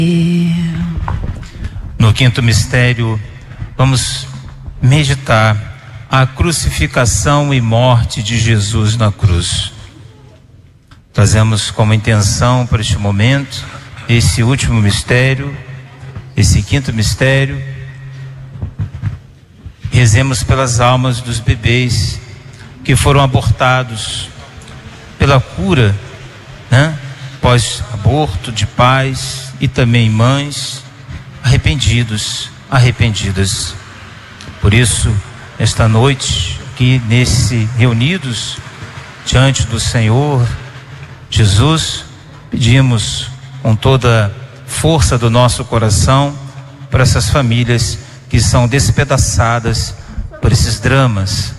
No quinto mistério, vamos meditar a crucificação e morte de Jesus na cruz. Trazemos como intenção para este momento, esse último mistério, esse quinto mistério. Rezemos pelas almas dos bebês que foram abortados, pela cura, pós-aborto de pais e também mães arrependidos, arrependidas. Por isso, esta noite, aqui reunidos diante do Senhor Jesus, pedimos com toda a força do nosso coração para essas famílias que são despedaçadas por esses dramas.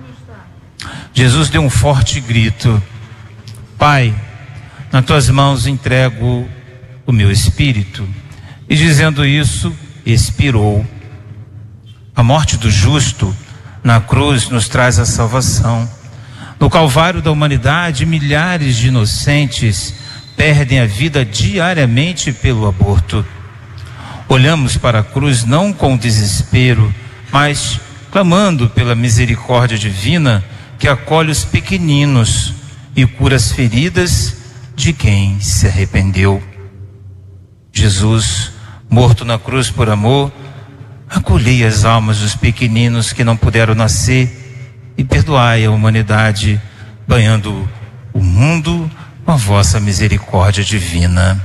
Jesus deu um forte grito: Pai, nas tuas mãos entrego o meu espírito. E dizendo isso, expirou. A morte do justo na cruz nos traz a salvação. No Calvário da humanidade, milhares de inocentes perdem a vida diariamente pelo aborto. Olhamos para a cruz não com desespero, mas clamando pela misericórdia divina que acolhe os pequeninos e cura as feridas de quem se arrependeu. Jesus, morto na cruz por amor, acolhei as almas dos pequeninos que não puderam nascer e perdoai a humanidade, banhando o mundo com a vossa misericórdia divina.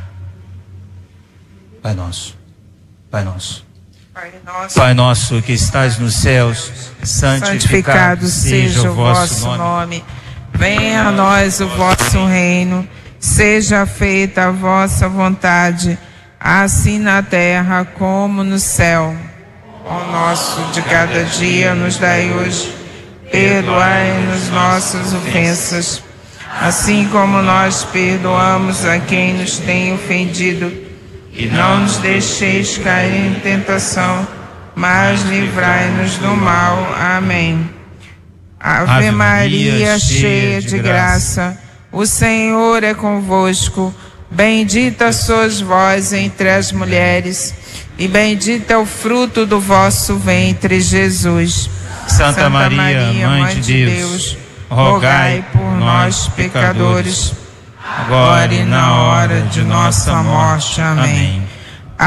Pai nosso, Pai nosso, Pai nosso que estás nos céus, santificado seja o vosso nome. Venha a nós o vosso reino, seja feita a vossa vontade, assim na terra como no céu. O nosso de cada dia nos dai hoje. Perdoai-nos nossas ofensas, assim como nós perdoamos a quem nos tem ofendido. E não nos deixeis cair em tentação, mas livrai-nos do mal. Amém. Ave Maria, cheia de graça, o Senhor é convosco. Bendita sois vós entre as mulheres, e bendito é o fruto do vosso ventre, Jesus. Santa Maria, Mãe de Deus, rogai por nós, pecadores, agora e na hora de nossa morte. Amém.